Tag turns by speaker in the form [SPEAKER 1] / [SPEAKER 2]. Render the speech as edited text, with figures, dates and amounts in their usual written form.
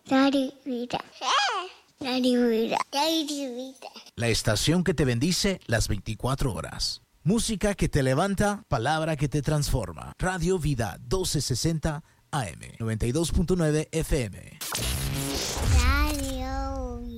[SPEAKER 1] Radio Vida. Radio Vida. Radio Vida.
[SPEAKER 2] La estación que te bendice las 24 horas. Música que te levanta, palabra que te transforma. Radio Vida 1260 AM, 92.9 FM.